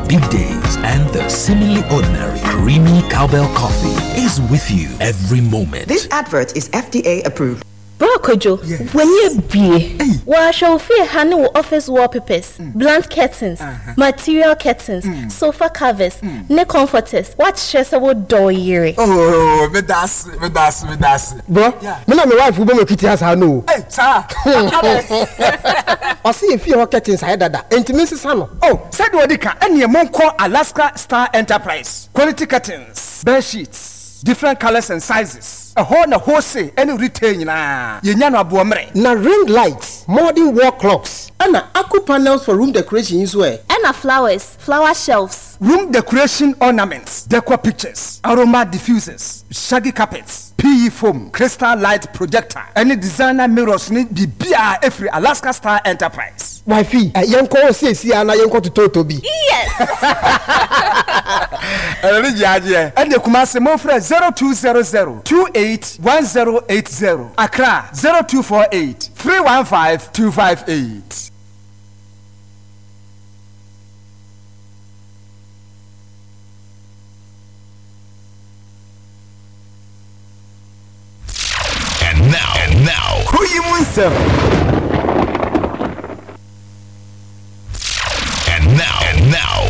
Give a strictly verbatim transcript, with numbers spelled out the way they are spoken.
big days, and the seemingly ordinary creamy cowbell coffee is with you every moment. This advert is F D A approved. Bro Kojo, yes. When you be, wa show fear handle office wallpapers, mm. blunt curtains, uh-huh. material curtains, mm. sofa covers, mm. ne comforters. What stress about door year? Oh, me das, me das, me das. Bro, yeah. Me na me wife ubo me kiti has no. Hey, sir. I see if you curtains I dada. Intimacy sano. Oh, said Wadika, and your mom call Alaska Star Enterprise. Quality curtains, bed sheets, different colors and sizes. A whole na wholesale any retail na yenyano abuamre na ring lights, modern wall clocks, and aqua panels for room decoration as well. And flowers, flower shelves, room decoration ornaments, decor pictures, aroma diffusers, shaggy carpets, P E foam, crystal light projector, any designer mirrors need be bia every Alaska Star Enterprise. Wifey, uh, yanko say see ana yanko to Totobi. Yes. And the Kumasi Mofre zero two zero zero two eight one zero eight zero. Accra zero two four eight three one five two five eight. And now, and now, who you want?